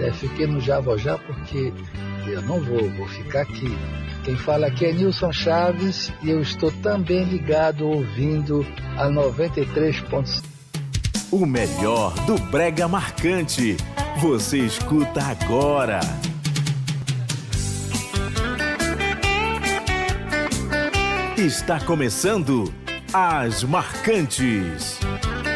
Fiquei no Já porque eu não vou ficar aqui. Quem fala aqui é Nilson Chaves e eu estou também ligado ouvindo a 93.5. O melhor do Brega Marcante. Você escuta agora. Está começando As Marcantes.